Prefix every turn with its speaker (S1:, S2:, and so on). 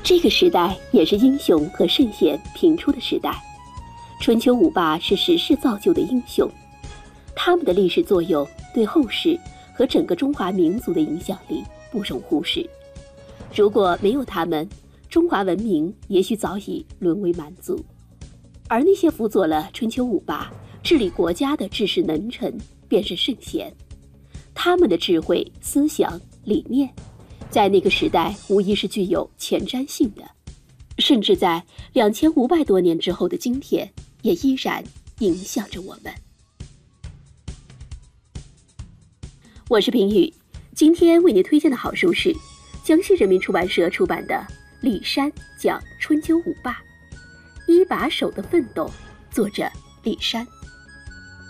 S1: 这个时代也是英雄和圣贤频出的时代。春秋五霸是时势造就的英雄，他们的历史作用对后世和整个中华民族的影响力不容忽视。如果没有他们，中华文明也许早已沦为蛮族。而那些辅佐了春秋五霸治理国家的治世能臣便是圣贤，他们的智慧、思想、理念在那个时代无疑是具有前瞻性的，甚至在2500多年之后的今天也依然影响着我们。我是平宇，今天为您推荐的好书是江西人民出版社出版的《李山讲春秋五霸》，一把手的奋斗，作者李山。